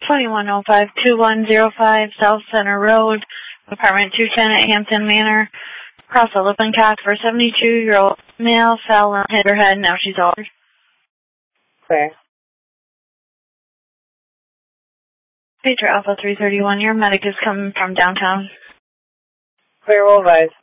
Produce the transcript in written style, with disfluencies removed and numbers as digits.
2105-2105 South Center Road, apartment 210 at Hampton Manor. Cross a Lippincott for 72-year-old male, fell and hit her head. Now she's altered. Okay. Patriot Alpha 331, your medic is coming from downtown. Clear, will advise.